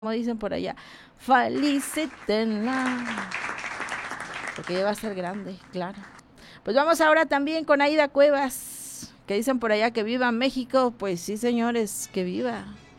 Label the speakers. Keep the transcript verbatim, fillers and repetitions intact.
Speaker 1: como dicen por allá, felicítenla, porque ya va a ser grande, claro. Pues vamos ahora también con Aida Cuevas, que dicen por allá que viva México. Pues sí, señores, que viva.